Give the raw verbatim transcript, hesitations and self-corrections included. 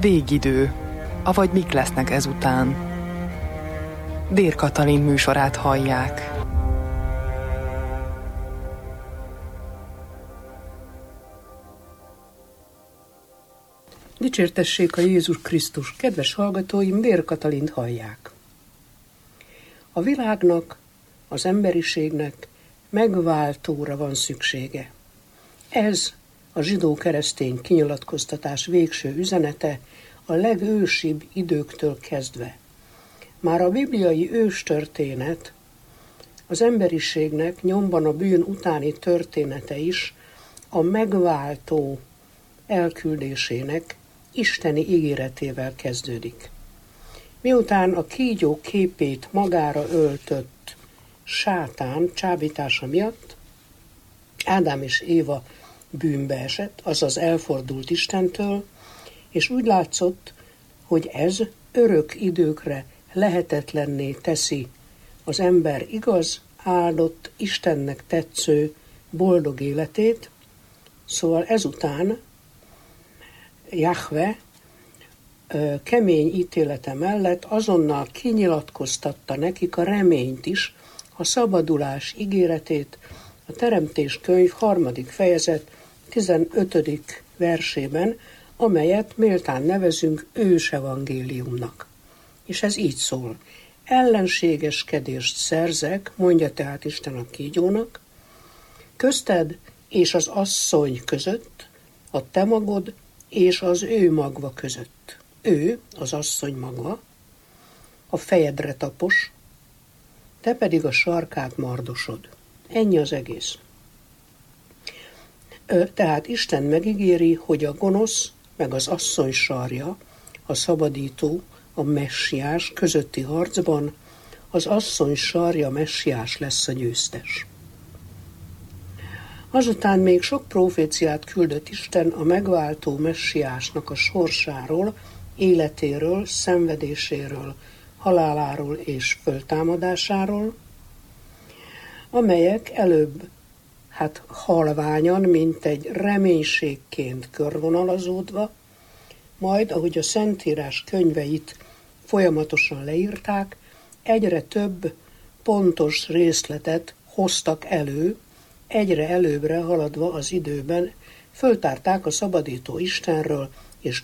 Végidő, avagy mik lesznek ezután. Dér Katalin műsorát hallják. Dicsértessék a Jézus Krisztus! Kedves hallgatóim, Dér Katalint hallják. A világnak, az emberiségnek megváltóra van szüksége. Ez a zsidó-keresztény kinyilatkoztatás végső üzenete a legősibb időktől kezdve. Már a bibliai őstörténet, az emberiségnek nyomban a bűn utáni története is a megváltó elküldésének isteni ígéretével kezdődik. Miután a kígyó képét magára öltött sátán csábítása miatt Ádám és Éva bűnbe esett, azaz elfordult Istentől, és úgy látszott, hogy ez örök időkre lehetetlenné teszi az ember igaz, áldott, Istennek tetsző, boldog életét. Szóval ezután Jahve kemény ítélete mellett azonnal kinyilatkoztatta nekik a reményt is, a szabadulás ígéretét, a Teremtés könyv harmadik fejezet tizenötödik versében, amelyet méltán nevezünk ősevangéliumnak. És ez így szól: ellenségeskedést szerzek, mondja tehát Isten a kígyónak, közted és az asszony között, a te magod és az ő magva között. Ő, az asszony maga, a fejedre tapos, te pedig a sarkát mardosod. Ennyi az egész. Tehát Isten megígéri, hogy a gonosz, meg az asszony sarja, a szabadító, a messiás közötti harcban az asszony sarja messiás lesz a győztes. Azután még sok proféciát küldött Isten a megváltó messiásnak a sorsáról, életéről, szenvedéséről, haláláról és föltámadásáról, amelyek előbb hát halványan, mint egy reménységként körvonalazódva, majd, ahogy a Szentírás könyveit folyamatosan leírták, egyre több pontos részletet hoztak elő, egyre előbbre haladva az időben, föltárták a szabadító Istenről